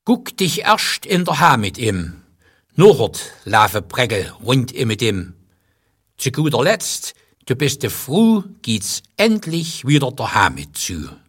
Guck dich erst in der Ha mit ihm, nachhort laufe Prägel rund mit ihm. Zu guter Letzt, du bist froh, geht's endlich wieder der Ha mit zu.